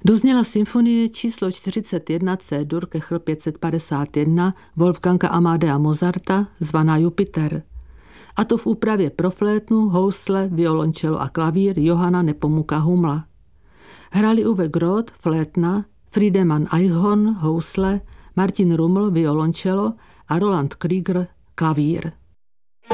Dozněla symfonie číslo 41 C-dur Kechl 551 Wolfganga Amadea Mozarta zvaná Jupiter. A to v úpravě pro flétnu, housle, violončelo a klavír Johanna Nepomuka Humla. Hráli Uwe Groth, flétna, Friedemann Eichhorn, housle, Martin Rummel, violončelo a Roland Krieger, klavír.